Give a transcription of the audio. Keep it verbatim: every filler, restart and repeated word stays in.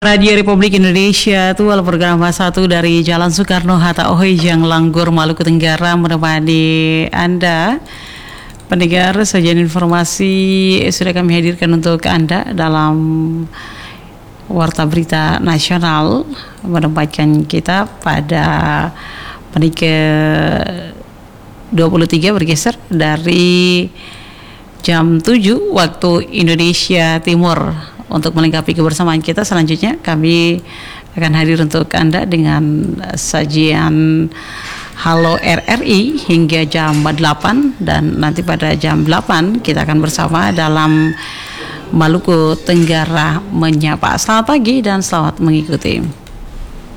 Radio Republik Indonesia itu program satu dari Jalan Soekarno-Hatta Ohijang Langgur, Maluku Tenggara menemani Anda. Pendengar, sajian informasi sudah kami hadirkan untuk Anda dalam Warta Berita Nasional, menempatkan kita pada menit ke dua puluh tiga, bergeser dari jam tujuh waktu Indonesia Timur. Untuk melengkapi kebersamaan kita selanjutnya, kami akan hadir untuk Anda dengan sajian Halo R R I hingga jam delapan, dan nanti pada jam delapan kita akan bersama dalam Maluku Tenggara Menyapa. Selamat pagi dan selamat mengikuti.